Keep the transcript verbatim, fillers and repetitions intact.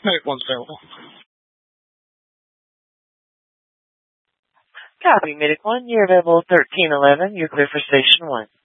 Medic one's available. Copy, Medic one. You're available thirteen eleven. You're clear for Station one.